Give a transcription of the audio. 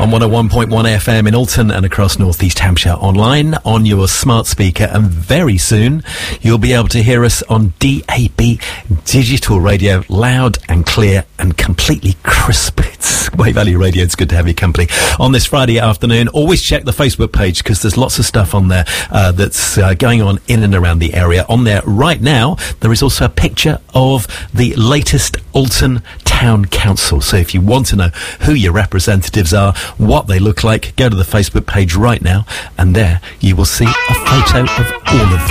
on 101.1 FM in Alton and across North East Hampshire, online on your smart speaker, and very soon you'll be able to hear us on DAB digital radio, loud and clear and completely crisp. It's Wave Valley Radio. It's good to have your company on this Friday afternoon. Always check the Facebook page because there's lots of stuff on there that's going on in and around the area. On there right now, there is also a picture of the latest Alton Town Council. So if you want to know who your representatives are, what they look like, go to the Facebook page right now, and there you will see a photo of all of them.